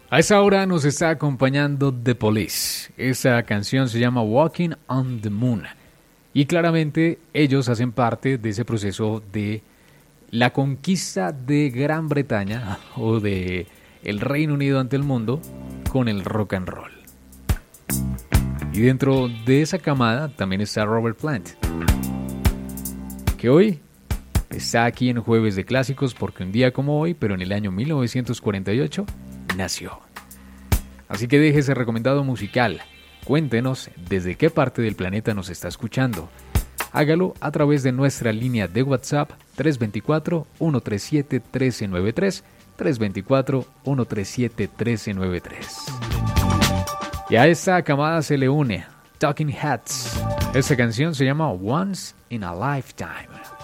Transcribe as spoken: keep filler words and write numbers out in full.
A esa hora nos está acompañando The Police. Esa canción se llama Walking on the Moon. Y claramente ellos hacen parte de ese proceso de la conquista de Gran Bretaña o de el Reino Unido ante el mundo con el rock and roll. Y dentro de esa camada también está Robert Plant, que hoy está aquí en Jueves de Clásicos porque un día como hoy, pero en el año mil novecientos cuarenta y ocho, nació. Así que deje ese recomendado musical. Cuéntenos desde qué parte del planeta nos está escuchando. Hágalo a través de nuestra línea de WhatsApp tres dos cuatro, uno tres siete, uno tres nueve tres, tres dos cuatro, uno tres siete, uno tres nueve tres. Y a esta camada se le une Talking Heads. Esta canción se llama Once in a Lifetime.